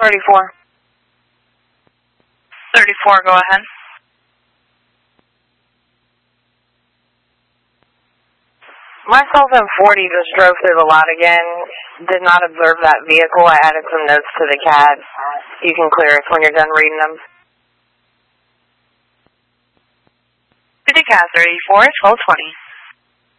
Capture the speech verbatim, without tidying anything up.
thirty-four. thirty-four, go ahead. Myself and forty just drove through the lot again. Did not observe that vehicle. I added some notes to the C A D. You can clear us when you're done reading them. City C A D thirty-four, twelve twenty.